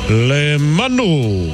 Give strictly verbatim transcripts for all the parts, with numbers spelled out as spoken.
Le Manu.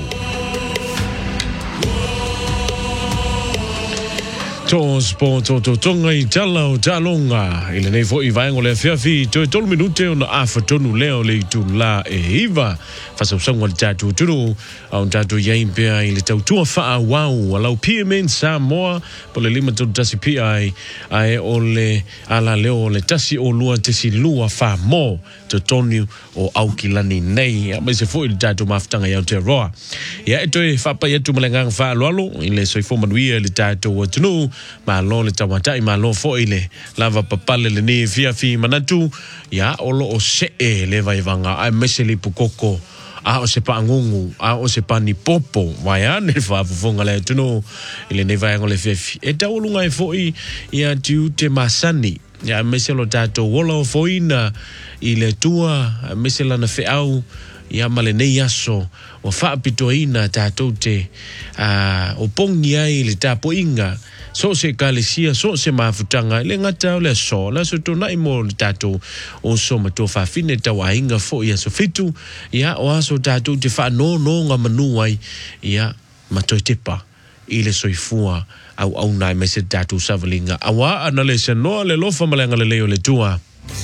Tos po to to tonga I tala o talonga ile nei fo I vaengo le fiafi to tolu minute ona afa tonu leo le tu la e iva fa so songo le tatu tunu on tatu yaimpe ile tau tua fa wow ala P M N Samoa po le lima to tasi P I ai ole ala leo le tasi o lua tasi lua fa mo to tonu o aukilani nei ma se fo ile tatu maftanga ya te roa ya eto e fa pa yetu malengang fa lolo ile so fo manuia le tatu o tunu ma lo le tawata ma lo fo ile lava papale le ni fia fi manatu ya olo o se e le vai vanga ai meseli pukoko a o se pa ngungu a o se pa ni popo vai ane fa funga le tuno ile ne vai ngole fi e ta ulunga e fo I ya tu te masani ya meselo tato wolo fo ina ile tua mesela na fe au ya male nei aso o fa pitoina tato te a o pongi ai le tapo inga so se kalesia so se mafutanga le ngata le so la so to nai mo tato o so mato fa fine ta wainga fo ya so fitu ya o so tato te fa no no nga manu ai ya mato tepa ile so ifua au au nai me se tato savalinga awa analisa no le lofa malanga le leo le tua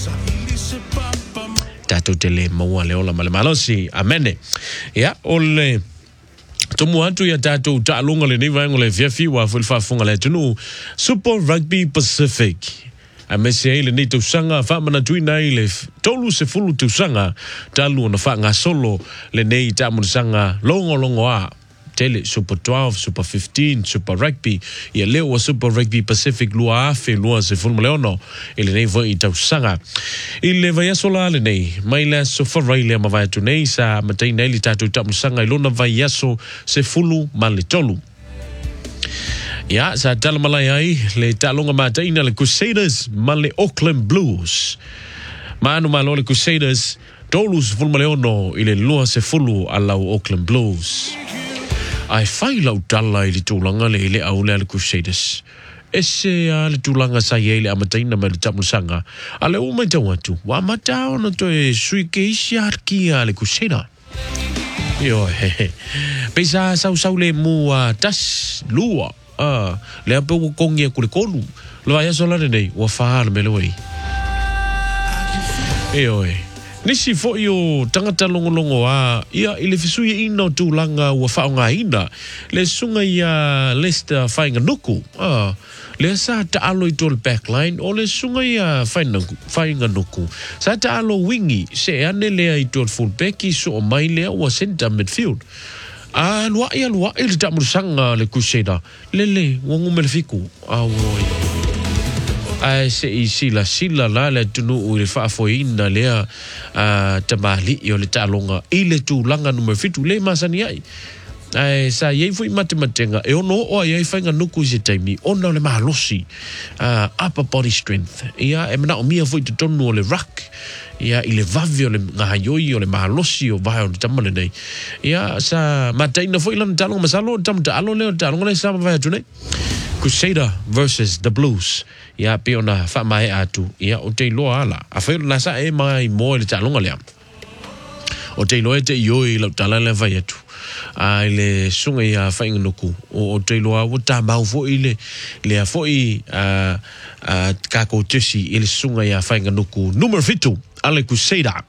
tato tele maua le ola male malosi amene ya ole Tomu atu ya tatu talunga le ni vaengo le fiafi wa fulfa funga le tunu Super Rugby Pacific. A mese ile ni tu sanga fa mana tuina ile tolu se fulu tu sanga talu na fa nga solo le nei tamu sanga longo longo a tele Super twelve, Super fifteen, Super Rugby. Ia leo wa Super Rugby Pacific lua afe lua se fulu leono ile nei va i tu sanga. Ile va yasola le nei mai la so fa raile ma va tu nei sa matai nei li tatu tamu sanga ilona va yaso se fulu male tolu. Ya, sa tala malai ai le talonga matai na le Crusaders male Auckland Blues. Manu malo le Crusaders tolu se fulu leono ile lua se fulu ala Auckland Blues. Ai fai lau tala i le tūlanga le ile au le Crusaders. Ese a le tūlanga sa ye le amataina me le tamusanga. A le umai tau atu. Wa matao na to e sui ke isi arki a le Crusader. Yo he he. Pesa sau sau le mua tas lua. Ah, le ape u kongi a kule kolu. Le vai aso la nei. Wa faa me le wei. Yo he. Nisi fo yo tangata longo longo a ia ile fisui ino tūlanga ua whaonga ina le sunga ia Leicester whainga nuku ah le sa ta alo I tol backline o le sunga ia whainga nuku sa ta alo wingi se ane lea I tol fullback I so o mai lea ua center midfield a lua ia lua ili tamurusanga le Crusader lele wangu melefiku a woi ai se I sila sila la le tunu u le whaafoina lea uh, tamali I o le talonga I le tūlanga numero fitu le masani ai ai sa iei fui matematenga e ono o iei whainga nuku se taimi ona le mahalosi uh, upper body strength ia e mana o mia fui te tonu o le ruck ia I le vavi o le ngahayoi o le mahalosi o vahe o le tamale nei ia sa mataina fui lana talonga masalo tamta alo leo talonga nei sama vahe tunei Crusader versus the Blues. Ia piona fa mai atu. Ia o te loa ala. A whaero nasa e mai mo le talonga lea. O te loa e te ioi lau tala le vai atu. A le sunga ia whainga nuku. O, o te loa o ta mau fo I le le a fo I uh, uh, kako tisi I le sunga ia whainga nuku. Numero fitu. Ale Crusader.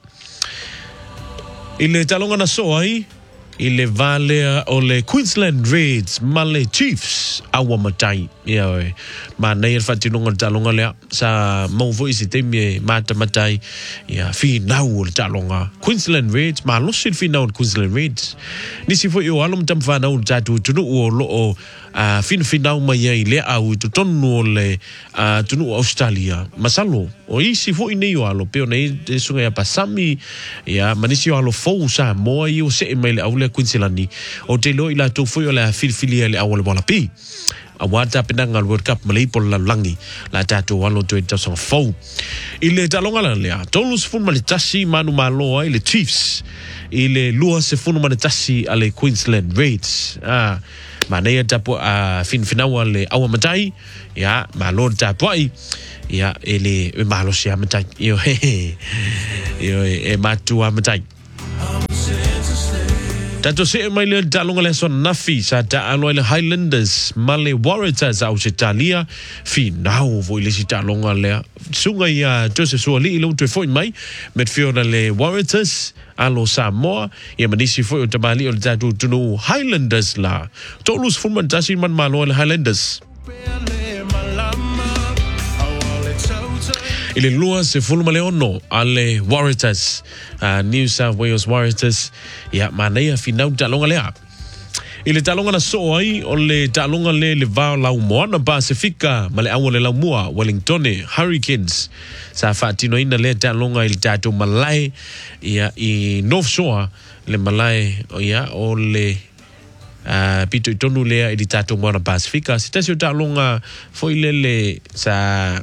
I le talonga na so ai. I le vale o le Queensland Reds ma le Chiefs awa matai ia oe ma nei er whatinonga talonga lea sa mau voi si temi e mata matai ia fi nau o le talonga Queensland Reds ma losi fi nau o Queensland Reds nisi foi o alom tam whanau tatu tunu o lo o uh, fin fi nau mai ai lea au tu tonu o le uh, tunu o Australia masalo o isi foi nei o alo peo nei te sunga ia pasami ia manisi o alo fou sa moa i o se e mai le au le Queenslandi o te lo ila tu foi o le filfili le awale bola pi a wata penanga World Cup malei por la langi la tatu walo to ita song fou ile talonga la lea tolus fun mali tasi manu maloa ile Chiefs ile lua se fun mali tasi ale Queensland Reds ah manea tapo a fin finawa le awa matai ya malo tapo ai ya ele malo sia matai yo he yo e matu matai. I'm Tato se mai le talonga le son nafi sa ta alo le Highlanders male Waratahs au se talia fi nau vo le si talonga le sunga ia to se so li lo te foi mai met fiona le Waratahs alo Samoa ia manisi foi o tamali o tatu tunu Highlanders la tolus fulman tasin man malo le Highlanders ile lua se fulma leono ale Waratahs uh, New South Wales Waratahs ya manea finau talonga lea ile talonga na so ai o le talonga le le va la Moana Pasifika male awole la mua Wellington Hurricanes sa fatino ina le talonga il tato malai ya i North Shore le malai o ya o le uh, pito tonu lea il tato Moana Pasifika sitasio talonga foi lele sa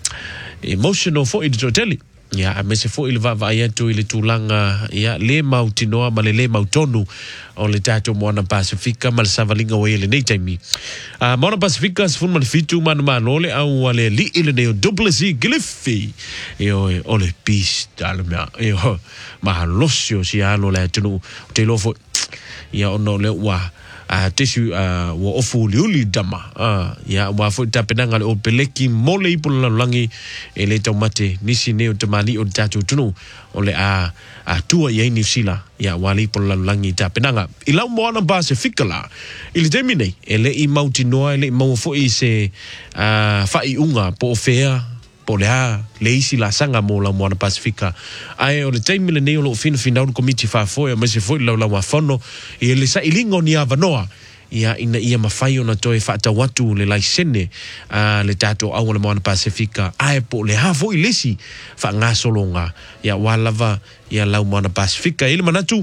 emotional for i totally ya me se fo il va va ya to il tulanga ya le mautinoa ma le le mautonu o le tato Moana Pasifika mal savalinga we le nei taimi a Moana Pasifika se fun mal fitu man manole au ale li ile ne double C Giliffi yo o le pista le ma yo ma losio si alo le tunu te lo fo ya ono le wa a tesu a wo ofu liuli dama a ya wa fo tapenanga le o peleki mole ipo la langi e le tomate nisi neo tamali o tatu tunu o le a a tua ye ni sila ya wali ipo la langi tapenanga ila Moana Pasifika la ile temine ele i mautinoa ele mau fo i se a fa i unga po fea po le a le isi la sanga mo la Moana Pasifika ai o le taimi le neo lo fina fina un komiti fa fo e ma se fo la la wa fono e le sa ilingo ni avanoa ia ina ia mafai ona toe fata watu le laisene uh, le tato au le Moana Pasifika ai po le ha fo ilesi fa nga solonga ia walava ia la Moana Pasifika ile manatu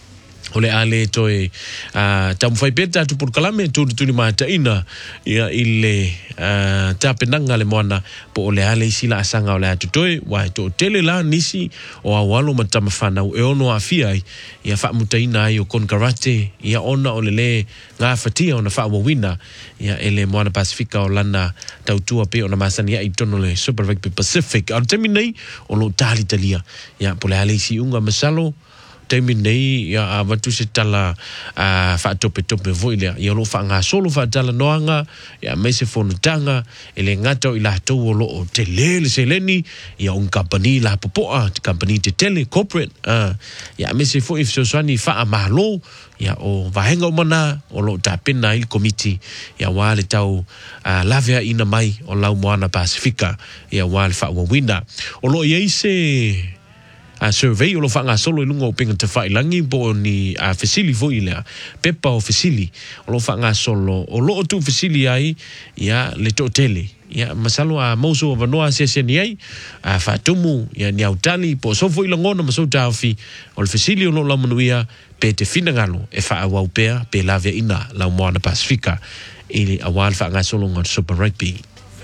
ole ale toe uh, tam fai peta tu por kalame tu tu ni mata ina ia ile uh, tapenanga le Moana po ole ale sila asanga ole atu toe wa to tele la nisi o awalo matama fana e ono afia ia fa mutaina ai o kon karate ia ona ole le nga fatia ona fa wina ia ele Moana Pasifika o lana tautua pe ona masani ia itono le Super Rugby Pacific al terminei o lo tali talia ia po le ale si unga masalo temi nei ya watu se tala a fa tope tope voile ya lo fa nga solo fa tala noanga ya mese fonu tanga ele ngato ila to lo o tele seleni ya un company la popoa company te tele corporate uh, ya mese fo if so swani fa amalo ya o vahenga mana o lo tapena il committee ya wale tau uh, lavia ina mai o la Moana Pasifika ya wale fa wina o lo ye se a survey o lo fa nga solo lungo pinga te fai langi bo ni a facili foi le pepa o facili o lo fa nga solo o lo tu facili ai ya le totele ya masalo a moso va no a se ni ai a fa tumu ya ni autali po so foi langona maso tafi o le facili o lo la manuia pe te fina ngalo e fa a waupea pe lavia ina la Moana Pasifika ili a wal fa nga solo ngon Super Rugby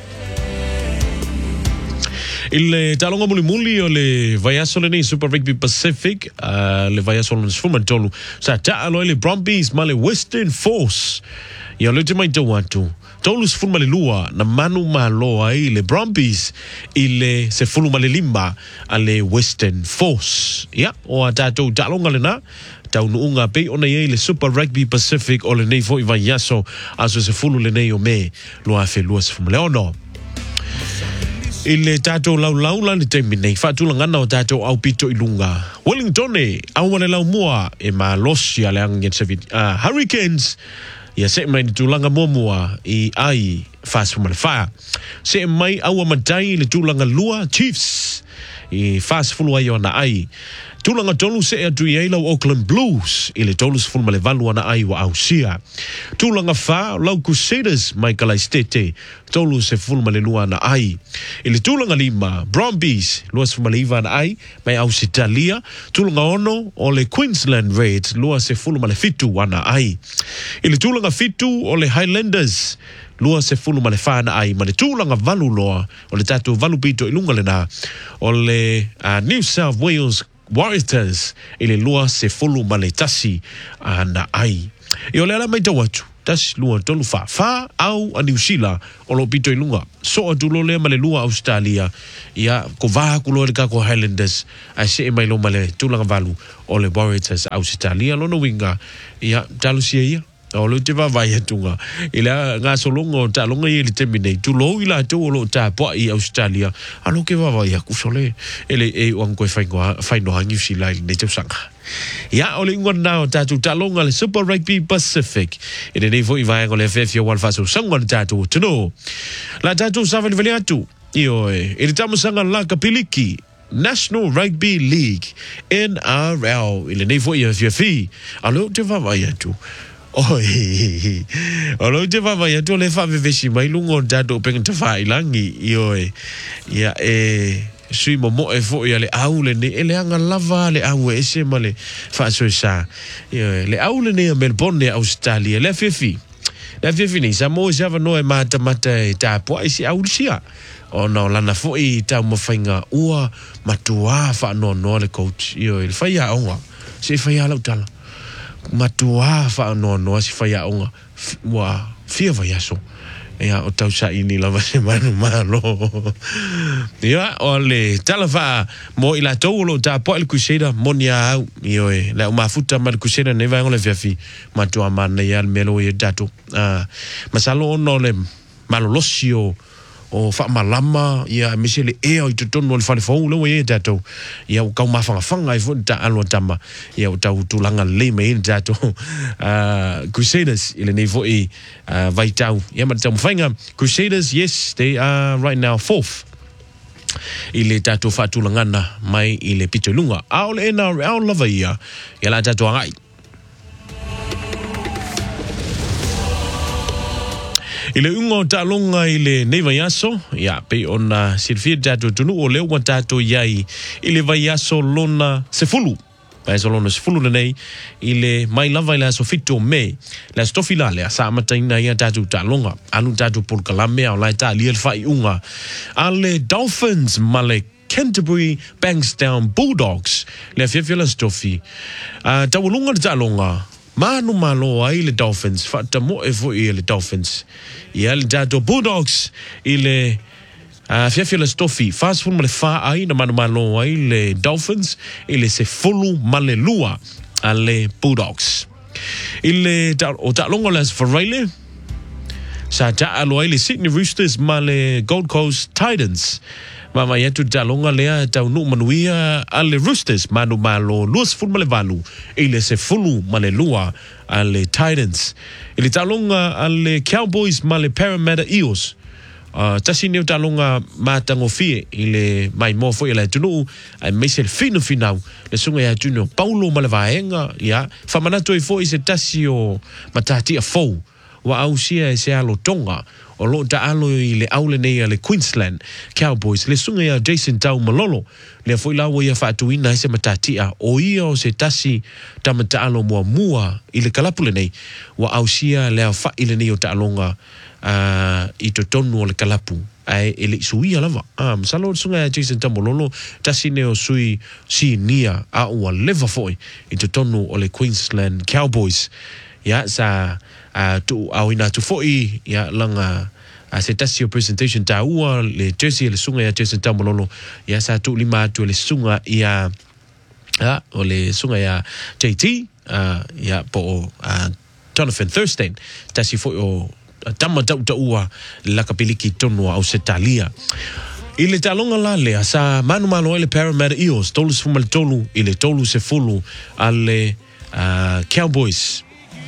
il talonga muli muli o le vaiasole nei Super Rugby Pacific uh, le vaiasole nes fumatolu sa ta alo le Brumbies ma le Western Force ia le te mai tau atu tolus fulma le lua na manu malo ai le Brumbies ile se fulma le lima a le Western Force ia o a tatou talonga le na tau nuunga pe ona ye le Super Rugby Pacific o le nei fo i vaiaso aso se fulu le nei o me lua fe lua se fulma le ono ile tato lau lau la ni temi nei fatula ngana o tato au pito ilunga Wellington au wale lau mua e ma losi ale angin sevit uh, Hurricanes ia se mai ni tulanga momua i ai fast from the fire se mai au matai le tulanga lua Chiefs i fast full ai ona ai tulanga tolu se atu i lau Auckland Blues ile tolu se fulma le valu ana ai wa ausia tulanga fa lau Crusaders Michael Aistete tolu se fulma le lua ana ai ile tulanga lima Brumbies lua se fulma le iva ana ai mai Ausitalia tulanga ono o le Queensland Reds lua se fulma le fitu ana ai ile tulanga fitu o le Highlanders lua se fulu ma le whana ai ma le tūlanga valu loa o le tātou valu pito ilunga le nā o le uh, New South Wales Waratahs ile lua se fulu ma le tasi ana ai i o le ala mai tau atu tas lua tolu fa fa au a New Zealand o lo pito ilunga so a tulo le male lua Australia ia ko va ku lo le ka ko Highlanders a se mai lo male tulanga valu o le Warriors Australia lo no winga ia talusia ia o lo te va vai tunga ila nga solongo ta longa i le terminate tu lo ila tu lo ta po i Australia alo ke va vai ku sole ele e wan ko fai go fai no hangi si lai ne te sanga ya o le ngona ta tu ta longa le Super Rugby Pacific ele ne vo i vai go le F F one fa so sanga ta tu tu no la ta tu sa va le tu io e ele ta sanga la kapiliki National Rugby League N R L ele ne vo i F F alo te va vai tu oi alo te va vai tu le fa vesi mai lungo dato peng te fa ilangi io e ya e sui mo mo e fo ia le aule ne ele anga lava le au e se male fa so sa io le aule ne Melbourne Australia le fifi le fifi ni sa mo ja va no e mata mata e ta po ai si aule sia o no lana fo i ta mo fainga ua matua fa no no le coach io il fa ia onga se fa ia la utala matua fa no no si fa ya onga wa fia va yaso ya o tau sa ini lava se manu malo ya ole talafa mo ila tolo ta po el kuseda monia yo e la ma futa ma kuseda ne va ngole fiafi matua man ya melo ye dato ah masalo no le malo losio o fa malama ia misele e o to no le fa fo lo ye dato ia o ka ma fa fanga i fo ta alo tama ia o ta utulanga le me dato uh Crusaders ile ne vo e vai tau ia ma tau fainga Crusaders yes they are right now fourth ile dato fa tulangana mai ile pitolunga all in our all love ia ia la dato ngai ile ungo ta longa ile ne vaiaso ya pe ona silfia dato tunu o leo tato yai ile vaiaso lona sefulu pa so lona sefulu nei ile mai lava ile so fito me la stofila le sa mataina ya dato ta longa anu dato por kalame o la ta liel fai unga ale Dolphins male Canterbury Bankstown Bulldogs le fiafila stofi uh, ta lunga ta longa manu malo ai le Dolphins fa ta mo e vo i le Dolphins ia le dato Bulldogs ile a fiafia le stofi fast food male fa ai na manu malo ai le Dolphins ile se fulu male lua ale Bulldogs ile ta o ta longo las Ferreira sa ta alo ile Sydney Roosters male Gold Coast Titans mama ya tu talonga lea tau nu manuia ale Roosters manu malo luas fulu male valu ile se fulu male lua ale Titans ile talonga ale Cowboys male Parramatta Eels uh, tasi neu talonga matango fie ile mai mo fo ile tunu ai mesel fino finau le sunga ya tunu Paulo male vaenga ya famanato i fo i se tasi o matati a fo wa ausia e se alo tonga o lo ta alo i le aule nei le Queensland Cowboys le sunga ya Jason Tau Malolo le foi la wa fa tu ina se matatia o ia o se tasi tamata alo mua mua i le kalapule nei wa ausia le fa ile nei o ta alonga uh, i to tonu o le kalapu ai ele suia lava ah salo sunga ya Jason Tau Malolo tasi ne o sui si nia a o leva foi i to tonu o le Queensland Cowboys ya sa uh, tu awina tu foi ya langa uh, se tasio presentation ta ua le jersey le sunga ya Jason Tamololo ya sa tu lima tu le sunga ya uh, o le sunga ya J T uh, ya po uh, Jonathan Thurston tasi foi o tama tau ta ua la kapiliki tonua au setalia ile talonga la le sa manu malo ile Parramatta Eels tolu fumal tolu ile tolu se fulu ale uh, Cowboys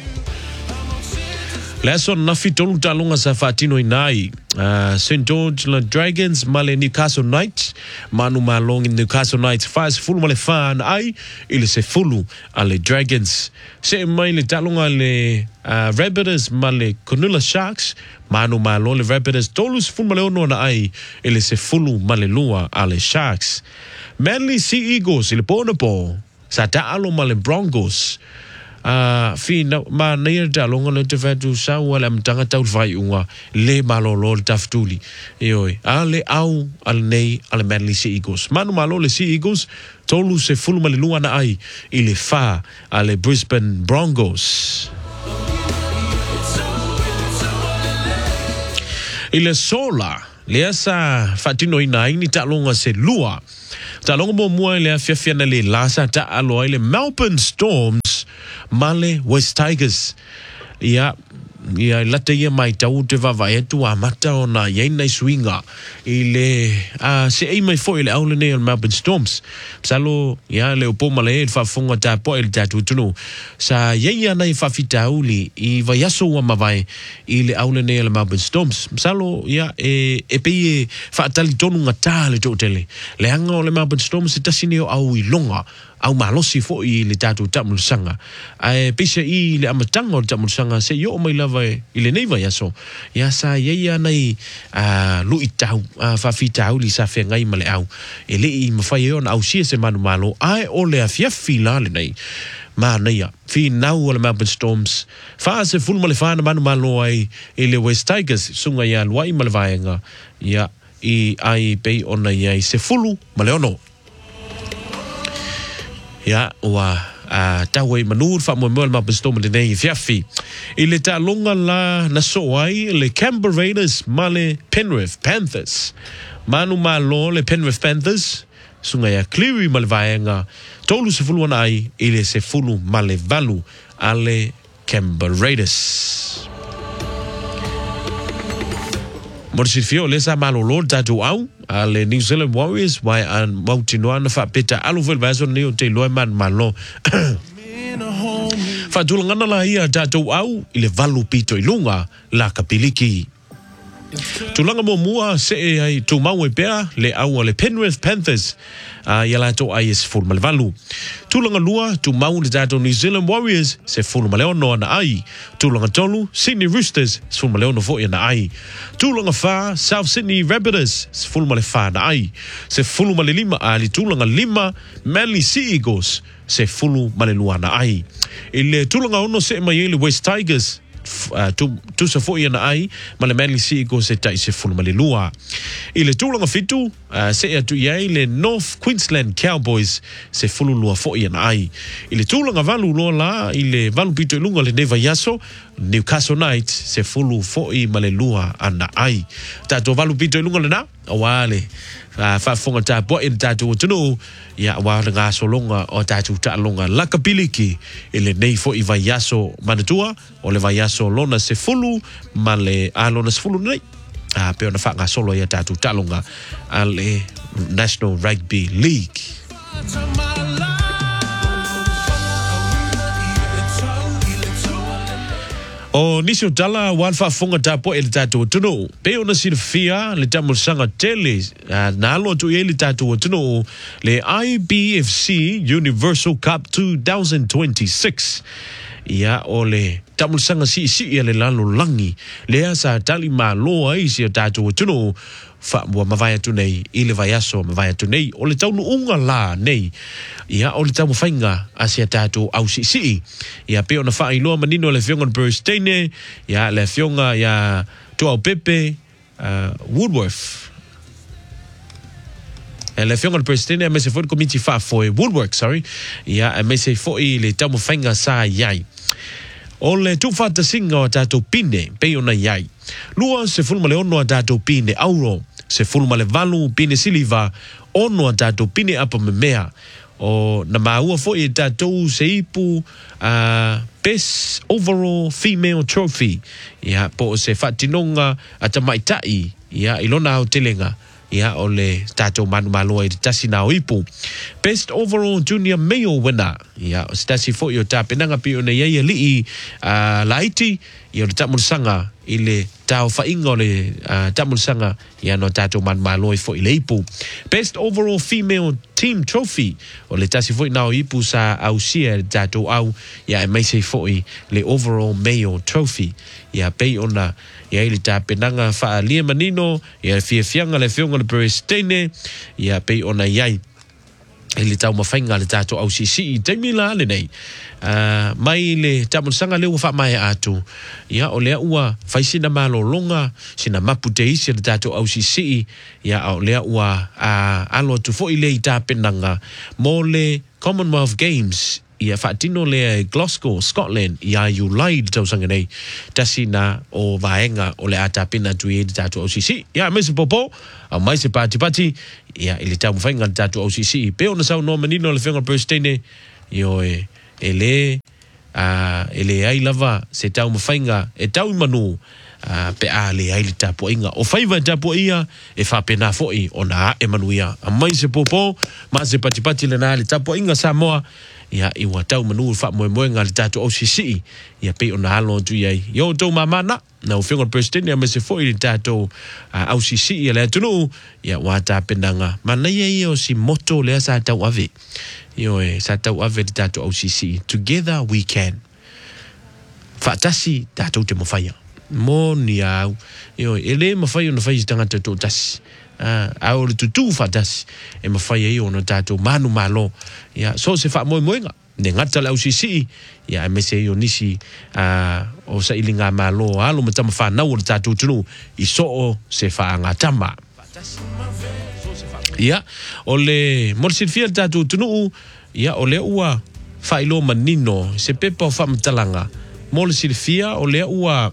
Leso nafi tolu talonga sa fatino inai uh, Saint George la Dragons male Newcastle Knights manu malong in Newcastle Knights faz fulu male fan ai ile se fulu ale Dragons se mai le talonga le uh, Rabbitohs male Cronulla Sharks manu malo le Rabbitohs tolu fulu male ono na ai ile se fulu male lua ale Sharks Manly Sea Eagles ile pona po sa taalo male Broncos Uh, fina ma neir da longa le te fatu sa wala mtanga tau vai unga le malo lo taftuli yoi ale au al nei al Manly Sea Eagles manu malo le Sea Eagles tolu se fulu male lua na ai ile fa ale Brisbane Broncos. ile sola le sa fatino ina ini ta longa se lua ta longa mo mo le afia fia na le lasa ta alo ile Melbourne Storms male West Tigers ia ia lata ia mai tau te vavai tu a mata ona ia nei swinga ile a se ai mai foi le aule nei Melbourne Storms salo ia le opo male fa funga ta po el tatu tunu sa ia ia nei fa fitauli i vai aso wa mavai ile aule nei Melbourne Storms salo ia e e pe fa tali tonu ngata le totele le anga le Melbourne Storms ta sinio au i longa au malosi fo i le tatu tamul sanga ai pisa i le amatanga o tamul sanga se yo mai lava i le nei vai aso ia sa ia ia nei a lu i tau a fa fitau li sa fe ngai male au e le i mafai ona au sia se manu malo ai o le afia fila le nei ma nei fi nau o le Melbourne Storms fa se ful male fa na manu malo ai e le West Tigers sunga ia luai male vaenga ia i ai pe ona ia se fulu male ono ya wa a tawe manur fa mo mo ma bestom de nei fiafi ile ta longa la na so ai le Canberra Raiders male Penrith Panthers manu malo le Penrith Panthers sunga ya Cleary malvaenga tolu se fulu ai ile se fulu male valu ale Canberra Raiders Morsi fio lesa malo lord tatu au ale New Zealand Warriors why an Mautinoana fa peta aluvel vaso neo te loeman malo fa tulangana la ia tatu au ile valu pito ilunga la kapiliki tulanga mo mua se ai tu mau e pea le au le Penrith Panthers a ia la to ai is full mal valu tulanga lua tu mau le tatu New Zealand Warriors se full mal ono na ai tulanga tolu Sydney Roosters full mal ono fo na ai tulanga fa South Sydney Rabbitohs full mal fa na ai se full mal lima ali tulanga lima Manly Sea Eagles se full mal lua na ai ile tulanga ono se mai le West Tigers Uh, tu tu sa fo na ai ma le Manly Sea Eagles se tai se fulu ma le lua i le tulanga fitu uh, se atu iai le North Queensland Cowboys se fulu lua fo na ai i le tulanga valu lo la i le valu pito ilunga le neva yaso Newcastle Knights se fulu fo i ma le lua ana ai tato valu pito ilunga le na awale Uh, fa fonga ta po in tatu tunu ya wa nga solonga o tatu ta longa lakabiliki ile nei fo i vai yaso manatua o le vai yaso lona se fulu male a lona se fulu nei a pe ona fa nga solo ya tatu ta longa ale National Rugby League o nisio tala wan fa fonga tapo el tatu tuno pe ona sirfia le tamul sanga tele na lo tu ele tatu tuno le I B F C Universal Cup twenty twenty-six ia ole tamul sanga si si ele lalo langi le asa tali ma lo ai si tatu tuno fa mo mavaya tu nei ile vayaso mavaya tu nei ole taunu unga la nei ia ole tamu fainga asia tatu au si si ia pe ona fa ilo manino le fionga birthday ia le fionga ia to au pepe uh, Woodworth le fionga birthday me se foi committee fa foi Woodworth sorry ia me se foi le tamu fainga sa yai ole tu fata singa o tatu pine pe ona yai lua se fulma le ono a tatu pine auro se fulma le valu pine siliva ono a tatu pine apa me mea o na maua fo i tatu se ipu uh, best overall female trophy ia po se fatinonga ata maitai ia ilona au telenga ia ole tato manu malo e tasi na ipu best overall junior male winner ia stasi fo yo tapenanga pi ona ia li uh, laiti ia tamul sanga ile tau fa ingole uh, tamul sanga ia no tato manu malo e fo ile ipu best overall female team trophy ole tasi fo na ipu sa ausia tato au ia e mai se fo le overall male trophy ia pe ona ia ile tapenanga fa lia manino ia fia fianga le fionga le prestene ia pe ona iai ele tau mafainga le tato au sisi temila le nei uh, mai le tamu sanga le ufa mai atu ia ole ua faisina malo longa sina mapute isi le tato au sisi ia ole ua uh, alo tu fo ile ita penanga mo le Commonwealth Games ia whaatino le Glasgow, Scotland, ia Julai le tausanga nei, tasina o vaenga o le atapina tui e tatu O C C. Ia mese popo, a mai se pati pati, ia ili tau mwhainga le tatu O C C. Peo na sau no manino le whenga Birsteine, io e, e le, uh, e le ai lava se tau mwhainga, e tau manu, Uh, pe a le ai le tapo inga o faiva tapo ia e fa pena foi ona e manuia a mai se popo ma se patipati le na le tapo inga Samoa ia i wa tau manu fa mo mo nga le tato O C C ia pe ona alo tu ia yo to mama na na o fingo president ia me se foi le tato uh, O C C ia le tunu ia wa ta penanga mana ia io si moto le sa tau ave yo e sa tau ave le tato O C C together we can fatasi tato te mo faia mo ni au yo ele ma fai ona fai tanga to tas ah au tu tu fatas e ma fai yo no tato manu malo ya so se fa mo mo nga ne ngata la O C C ya me se yo nisi ah o sa ilinga malo alo ma tama fa na o tato tunu i so se fa nga tama ya ole mo se fia tato tunu ya ole ua fa ilo manino se pepa fa mtalanga mo le silfia o le ua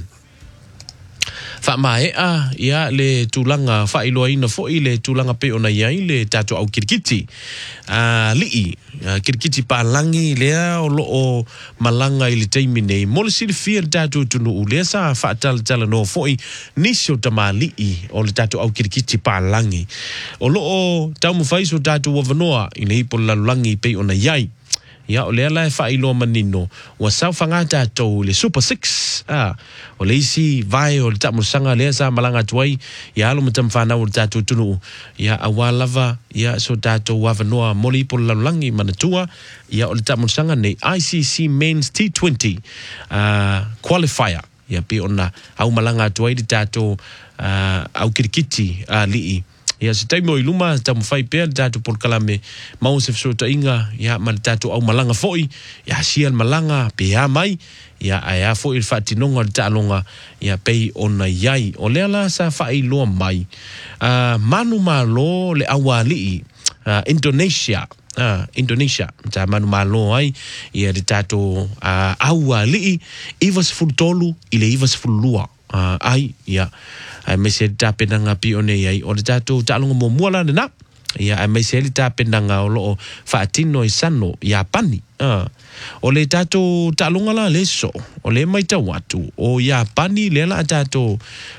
fa maea ia le tulanga fa ilo ina fo ile tulanga pe ona ia ile tato au kirikiti a uh, li uh, kirikiti pa langi le o lo o malanga ile taimine mo le silfia tato tunu ule sa fa tal tal no fo i nisio tamali o le tato au kirikiti pa langi o lo o tamu faiso tato wa vanoa ile ipo la langi pe ona ia ya ole ala fa ilo manino wa sa fangata to le super six ah ole si vai o tamu sanga le sa malanga tuai ya lo mutam fana o tatu tunu ya awalava ya so tato wa vanoa moli po langi manatua ya ole tamu sanga nei I C C Men's T twenty uh, qualifier ya pe ona au malanga tuai di tato uh, au kirikiti uh, li ya se taimo i luma tamu fai pea tato por kalame mau se fsota inga ya man tato au malanga foi ya sian malanga pe ya mai ya aya foi il fatinonga talonga ya pei ona yai o le ala sa fai lo mai uh, manu malo le awali uh, Indonesia uh, Indonesia ta manu malo ai ya de tato uh, awali ivas fultolu ile ivas fulua uh, ai ya ai me se ta penanga pi one ai o tato talonga mo mola na ya ai me se ta penanga o lo fatino i sano ya pani ah o le tato talonga la leso o le mai ta watu o ya pani le la tato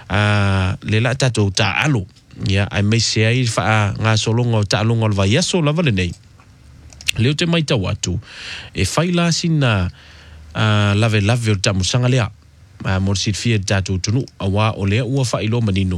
ah le la tato ta alo ya ai me se ai fa nga solonga talonga va yaso la vale nei le te mai ta watu e faila sina ah lave lave o tamusanga lea a morsit fia tato tunu awa o le ua fa ilo manino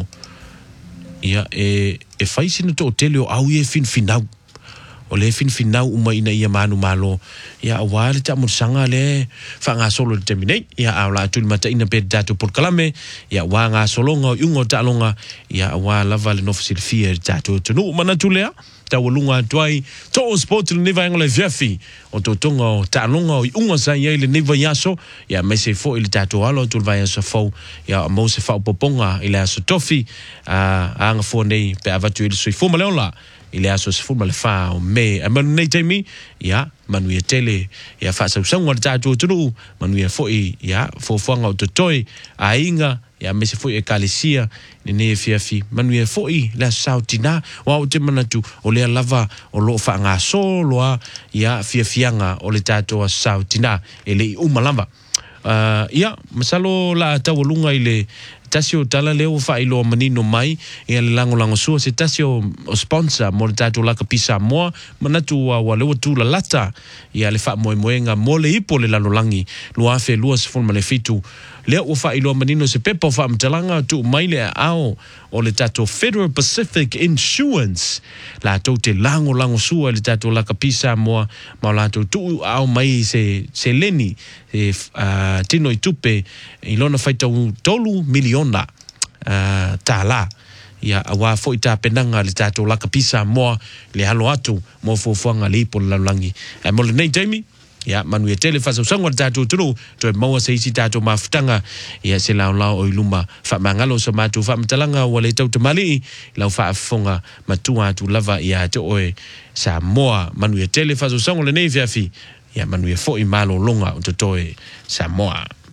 ia e e fai sina to hotel o au e fin finau o le fin finau uma ina ia manu malo ia awa le ta sanga le fa nga solo le terminate ia ala tu mata ina pe tato por kalame ia wa nga solonga ungo talonga ia awa lava le no fia tato tunu mana tulea ta walunga tuai to sport le neva ngole vefi o to tonga o ta longa o unga sa ia le neva yaso ya mese fo il tato alo tu vai so fo ya mo se fa poponga il aso tofi a anga fo nei pe avatu il sui fo maleola il aso se fo male fa o me a man nei temi ya manu ya tele ya fa sa usanga le tato tu manu ya fo ya fo fo nga o to toi a inga ya mese fo e kalesia ni ne fiafi manu e foi la sautina wa o te manatu o le lava o lo fa nga solo ya fiafianga o le tato a sautina ele umalamba uh, ya masalo la tawulunga ile tasio tala leo fa ilo manino mai e le lango lango su se tasio o sponsor mo tato la kapisa mo manatu wa le tu la lata ya le fa mo moenga mo le ipo le lalolangi lo afe luas forma le fitu le o fa ilo manino se pepo fa mtalanga tu mai le ao o le tato Federal Pacific Insurance la to te lango lango su le tato la kapisa mo ma la to tu ao mai se se leni e uh, tino itupe ilona faita tolu miliona uh, tala ya awa fo ita penanga le tato la kapisa mo le halo atu mo fo fuanga le po la langi e mo le nei taimi ya manu e tele fa sangwa tato tulu to mo se isi tato mafutanga ya se la la o iluma fa mangalo so matu fa mtalanga wale tau tamali la fa fonga matua tu lava ya to oe sa moa manu e tele fa sangwa le nei fiafi ia manuia fo'i malolonga o Totoe Samoa.